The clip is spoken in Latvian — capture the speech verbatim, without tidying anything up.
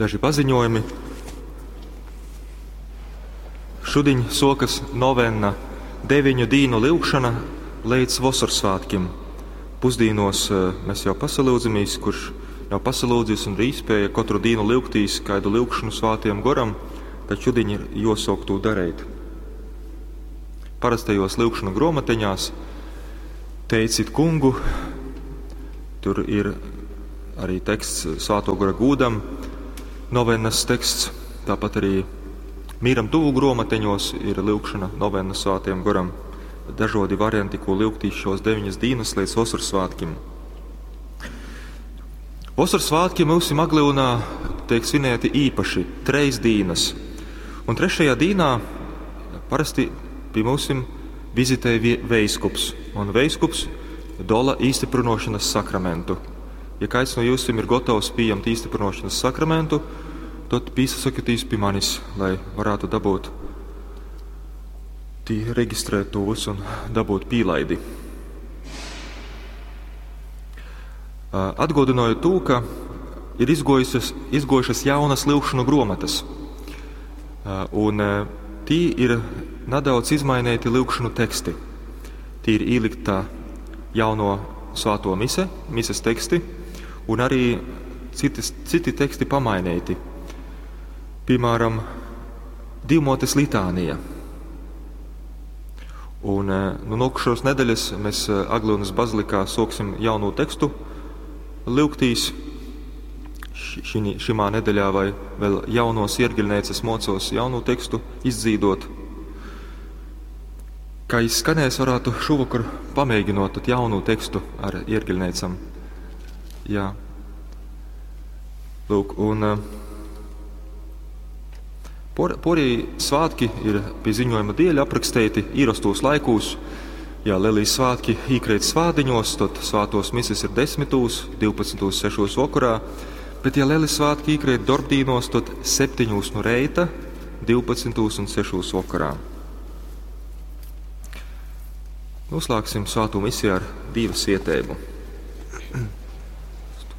daži paziņojumi. Šudiņ sokas novenna deviņu dīnu lūgšana līdz Vosorsvātkim. Pusdīnos mēs jau pasalūdzamies, kurš jau pasalūdzis un rīspēja katru dīnu lūgtīs, kaidu lūgšanu svātiem goram, tad šudiņ ir josok tū dareit. Parastajos lūgšanu gromateņās teicit kungu, tur ir arī teksts Svāto gora gūdam, novennas teksts, tāpat arī mīram tuvu gromateņos ir lūgšana novennas svātiem goram. Dažādi varianti, ko lūgtīs šos deviņas dīnas līdz Vosorsvātkim. Vosorsvātki mūsu Magļūnā tiek svinēti īpaši treis dīnas. Un trešajā dīnā parasti pie mūsim vizitēja veiskups. Un veiskups dola īstiprinošanas sakramentu. Ja kāds no jūsim ir gatavs pieņemt īstiprinošanas sakramentu, tad pīsasakatīs pie manis, lai varētu dabūt tī reģistrēt tos un dabūt pīlaidi. Atgādināju to, ka ir izgojušas, izgojušas jaunas lūgšanu gromatas. Un tī ir nedaudz izmainīti lūgšanu teksti. Tī ir ielikta jauno svāto mise, mises teksti, un arī citi, citi teksti pamainīti. Piemēram, divmotes litānija. Un nu, nākušos nedēļas mēs Agļūnas bazilikā sāksim jaunu tekstu lūgtīs. Ši, šimā nedēļā vai vēl jaunos iergiļnēcas mocos jaunu tekstu izdzīdot. Kā izskanēs, varētu šovakar pamēģinot jaunu tekstu ar iergiļnēcam. Jā. Lūk, un por, porī svātki ir pie ziņojuma dēļ aprakstēti īrastos laikūs. Ja Lelijas svātki īkrēt svādiņos, tad svātos mises ir desmitūs, divpadsmitūs sešos vakarā, bet ja Lelijas svātki īkrēt darbdīnos, tad septiņūs no reita, divpadsmitūs un sešos vakarā. Noslēgsim svāto misiju ar Dīva svietēbu.